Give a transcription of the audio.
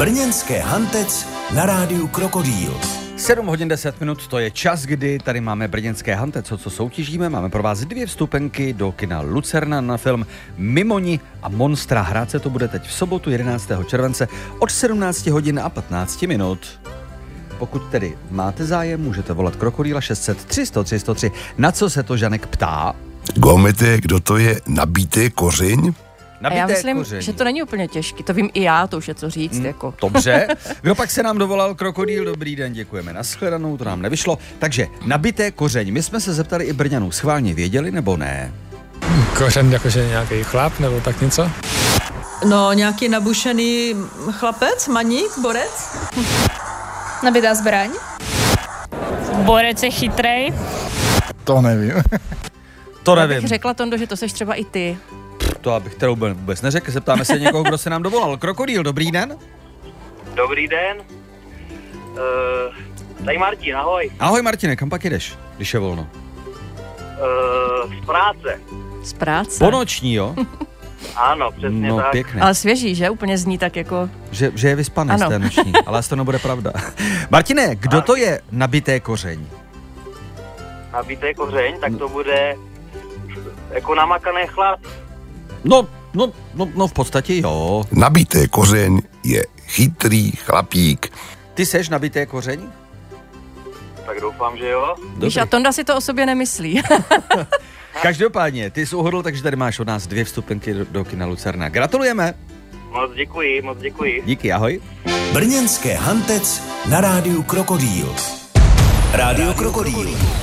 Brněnské Hantec na rádiu Krokodýl. 7 hodin 10 minut, to je čas, kdy tady máme Brněnské Hantec, co soutěžíme. Máme pro vás 2 vstupenky do kina Lucerna na film Mimoni a Monstra. Hrát se to bude teď v sobotu 11. července od 17 hodin a 15 minut. Pokud tedy máte zájem, můžete volat Krokodýla 600 300 303. Na co se to Žanek ptá? Gomete, kdo to je nabité kořeň? A já myslím, že to není úplně těžký, to vím i já, to už je co říct. Jako. Dobře, kdo pak se nám dovolal Krokodýl, dobrý den, děkujeme, nashledanou, to nám nevyšlo. Takže nabité kořeň, my jsme se zeptali i Brňanů, schválně věděli nebo ne? Kořen jakože nějaký chlap nebo tak něco? No, nějaký nabušený chlapec, maník, borec? Nabitá zbraň? Borec je chytrej? To nevím. To Já nevím. bych řekla, Tondo, že to seš třeba i ty. To abych kterou vůbec neřekl, zeptáme se někoho, kdo se nám dovolal. Krokodýl, dobrý den. Dobrý den. Tady Martin, ahoj. Ahoj Martine, kam pak jdeš, když je volno? Z práce. Z práce. Ponoční, jo? Ano, přesně No tak. pěkně. Ale svěží, že? Úplně zní tak jako... Že je vyspaný z té noční, ale asi to nebude pravda. Martine, kdo to je nabité kořeň? Nabité kořeň, tak to bude jako namakaný chlap. No v podstatě jo. Nabité kořeň je chytrý chlapík. Ty seš nabité kořeň? Tak doufám, že jo. Víš, a Tonda si to o sobě nemyslí. Každopádně, ty jsi uhodl, takže tady máš od nás 2 vstupenky do kina Lucerna. Gratulujeme. Moc děkuji. Díky, ahoj. Brněnské Hantec na rádiu Krokodýl. Rádio Krokodýl.